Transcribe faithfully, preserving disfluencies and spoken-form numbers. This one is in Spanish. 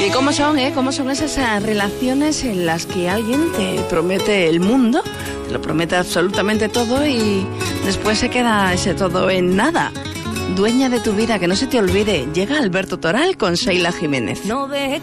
¿Y cómo son, eh? ¿Cómo son esas relaciones en las que alguien te promete el mundo, te lo promete absolutamente todo y después se queda ese todo en nada? Dueña de tu vida, que no se te olvide. Llega Alberto Toral con Sheila Jiménez. No deje